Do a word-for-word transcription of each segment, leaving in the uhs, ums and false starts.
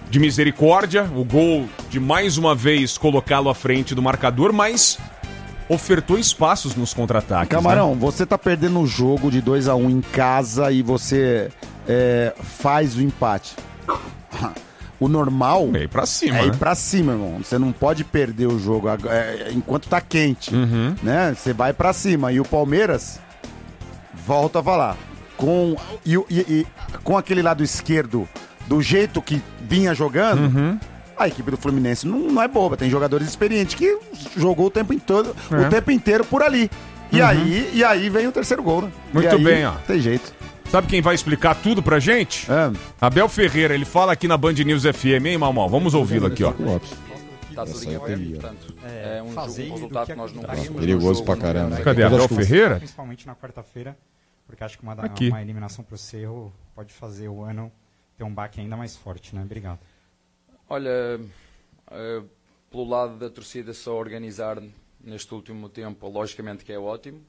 de misericórdia, o gol de mais uma vez colocá-lo à frente do marcador, mas ofertou espaços nos contra-ataques. Camarão, né? Você tá perdendo o jogo de dois a um em casa e você é, faz o empate. O normal é ir pra cima, é ir né? pra cima, irmão. Você não pode perder o jogo é, enquanto tá quente, uhum. né? Você vai pra cima. E o Palmeiras, volta a falar, com, e, e, e, com aquele lado esquerdo, do jeito que vinha jogando, uhum. a equipe do Fluminense não, não é boba. Tem jogadores experientes que jogou o tempo inteiro, é. o tempo inteiro por ali. E, uhum. aí, e aí vem o terceiro gol, né? Muito e aí, bem, ó. Tem jeito. Sabe quem vai explicar tudo pra gente? É. Abel Ferreira, ele fala aqui na Band News F M, hein, Malmal? Vamos ouvi-lo aqui, ó. Tá tudo em aberto, portanto, é um, jogo, um resultado que nós não queríamos. Perigoso pra caramba. Cadê Abel Ferreira? Principalmente na quarta-feira, porque acho que uma, aqui. uma eliminação pro Cerro pode fazer o ano ter um baque ainda mais forte, né? Obrigado. Olha, uh, pelo lado da torcida só organizar neste último tempo, logicamente que é ótimo.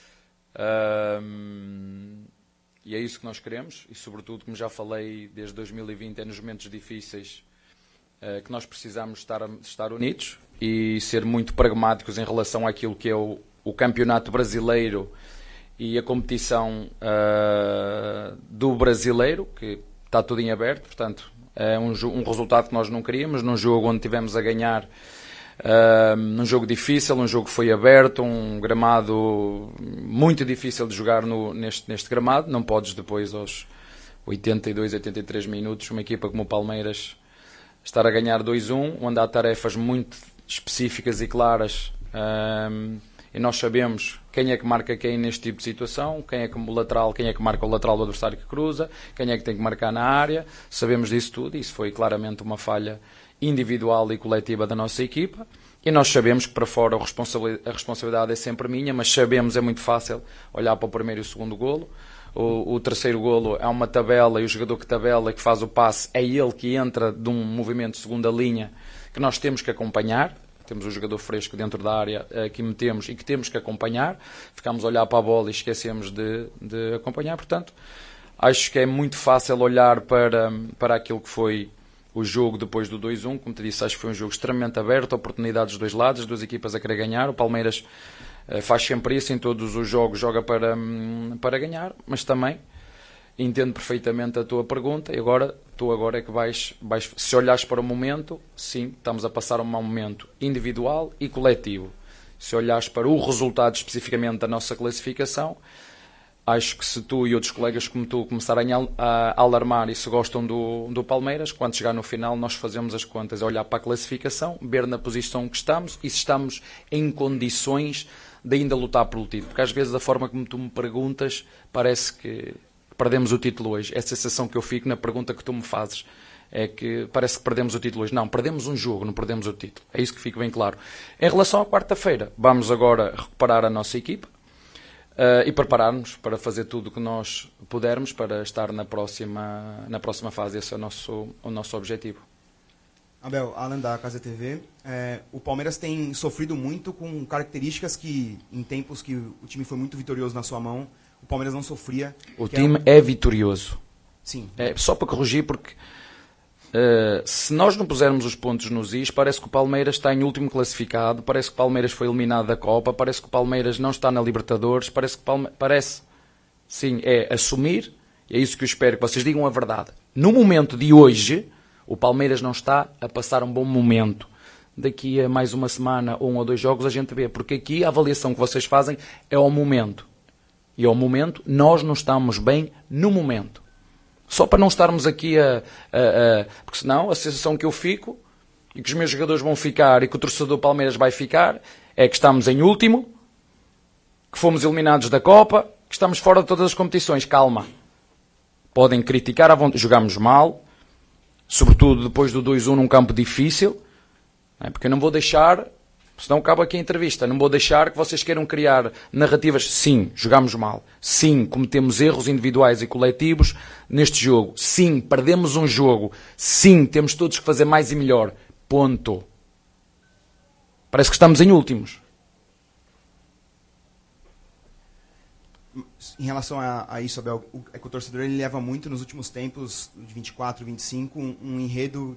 Uh, E é isso que nós queremos, e sobretudo, como já falei, desde dois mil e vinte, é nos momentos difíceis uh, que nós precisamos estar, estar unidos e ser muito pragmáticos em relação àquilo que é o, o campeonato brasileiro e a competição uh, do brasileiro, que está tudo em aberto, portanto, é um, um resultado que nós não queríamos, num jogo onde tivemos a ganhar. Uh, num jogo difícil, um jogo que foi aberto, um gramado muito difícil de jogar no, neste, neste gramado. Não podes depois aos oitenta e dois, oitenta e três minutos uma equipa como o Palmeiras estar a ganhar dois a um, onde há tarefas muito específicas e claras, uh, e nós sabemos quem é que marca quem neste tipo de situação, quem é que o lateral, quem é que marca o lateral do adversário que cruza, quem é que tem que marcar na área. Sabemos disso tudo, e isso foi claramente uma falha individual e coletiva da nossa equipa, e nós sabemos que para fora a responsabilidade, a responsabilidade é sempre minha, mas sabemos, é muito fácil olhar para o primeiro e o segundo golo. O, o terceiro golo é uma tabela, e o jogador que tabela, que faz o passe, é ele que entra de um movimento de segunda linha que nós temos que acompanhar. Temos o jogador fresco dentro da área uh, que metemos e que temos que acompanhar. Ficamos a olhar para a bola e esquecemos de, de acompanhar. Portanto, acho que é muito fácil olhar para, para aquilo que foi o jogo depois do dois a um. Como te disse, acho que foi um jogo extremamente aberto, oportunidades dos dois lados, as duas equipas a querer ganhar. O Palmeiras uh, faz sempre isso, em todos os jogos joga para, um, para ganhar, mas também entendo perfeitamente a tua pergunta, e agora, tu agora é que vais, vais, se olhares para o momento, sim, estamos a passar um mau momento individual e coletivo. Se olhares para o resultado especificamente da nossa classificação, acho que se tu e outros colegas como tu começarem a, a alarmar e se gostam do, do Palmeiras, quando chegar no final nós fazemos as contas, olhar para a classificação, ver na posição que estamos e se estamos em condições de ainda lutar pelo título. Porque às vezes a forma como tu me perguntas parece que perdemos o título hoje. É a sensação que eu fico na pergunta que tu me fazes. É que parece que perdemos o título hoje. Não, perdemos um jogo, não perdemos o título. É isso que fica bem claro. Em relação à quarta-feira, vamos agora recuperar a nossa equipa uh, e preparar-nos para fazer tudo o que nós pudermos para estar na próxima, na próxima fase. Esse é o nosso, o nosso objetivo. Abel, Alan da Casa T V. É, o Palmeiras tem sofrido muito com características que, em tempos que o time foi muito vitorioso na sua mão, o Palmeiras não sofria. O time é, um... é vitorioso. Sim. É, só para corrigir, porque uh, se nós não pusermos os pontos nos is, parece que o Palmeiras está em último classificado, parece que o Palmeiras foi eliminado da Copa, parece que o Palmeiras não está na Libertadores, parece que Palme... parece, sim, é assumir, e é isso que eu espero que vocês digam a verdade. No momento de hoje, o Palmeiras não está a passar um bom momento. Daqui a mais uma semana ou um ou dois jogos a gente vê, porque aqui a avaliação que vocês fazem é ao momento. E ao momento, nós não estamos bem no momento. Só para não estarmos aqui a, a, a... Porque senão a sensação que eu fico, e que os meus jogadores vão ficar, e que o torcedor do Palmeiras vai ficar, é que estamos em último, que fomos eliminados da Copa, que estamos fora de todas as competições. Calma. Podem criticar, jogamos mal, sobretudo depois do dois a um num campo difícil, não é? Porque eu não vou deixar... Senão acaba aqui a entrevista. Não vou deixar que vocês queiram criar narrativas. Sim, jogamos mal. Sim, cometemos erros individuais e coletivos neste jogo. Sim, perdemos um jogo. Sim, temos todos que fazer mais e melhor. Ponto. Parece que estamos em últimos. Em relação a, a isso, Abel, o, é que o torcedor ele leva muito nos últimos tempos, de vinte e quatro, vinte e cinco, um, um enredo